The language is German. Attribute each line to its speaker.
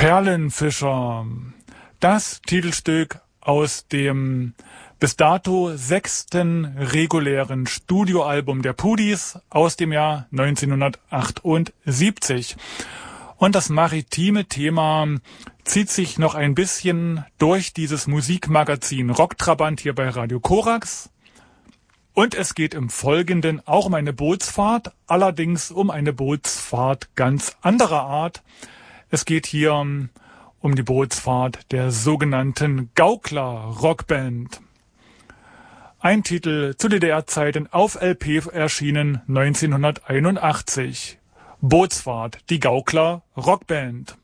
Speaker 1: Perlenfischer. Das Titelstück aus dem bis dato 6. regulären Studioalbum der Pudis aus dem Jahr 1978. Und das maritime Thema zieht sich noch ein bisschen durch dieses Musikmagazin Rocktrabant hier bei Radio Korax. Und es geht im Folgenden auch um eine Bootsfahrt, allerdings um eine Bootsfahrt ganz anderer Art. Es geht hier um die Bootsfahrt der sogenannten Gaukler-Rockband. Ein Titel zu DDR-Zeiten auf LP erschienen 1981. Bootsfahrt, die Gaukler-Rockband.